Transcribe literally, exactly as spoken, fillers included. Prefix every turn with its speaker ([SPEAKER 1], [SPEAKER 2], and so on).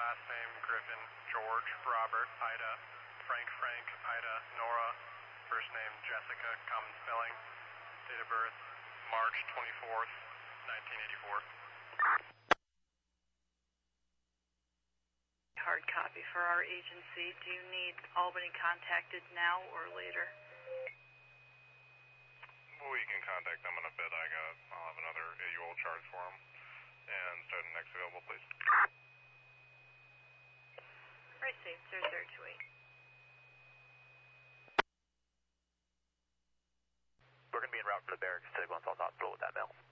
[SPEAKER 1] last name Griffin, George, Robert, Ida, Frank, Frank, Ida, Nora, first name Jessica, common spelling, date of birth March twenty-fourth, nineteen eighty-four.
[SPEAKER 2] Hard copy for our agency. Do you need Albany contacted now or later?
[SPEAKER 3] We can contact them in a bit. I got, I'll have another A U L charge for them. And start the next available, please.
[SPEAKER 2] Received, zero zero two eight.
[SPEAKER 4] We're going to be en route for the barracks to Glens Falls Hospital with that mail.